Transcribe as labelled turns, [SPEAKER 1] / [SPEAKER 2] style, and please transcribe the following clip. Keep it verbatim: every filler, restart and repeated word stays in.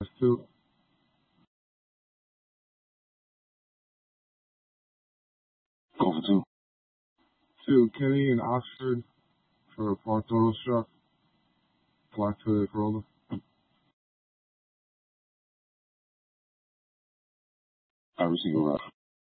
[SPEAKER 1] That's two.
[SPEAKER 2] Go for two.
[SPEAKER 1] Two, Kenny and Oxford for Park Dodo Struck. Black to Corolla.
[SPEAKER 2] I receive a rough.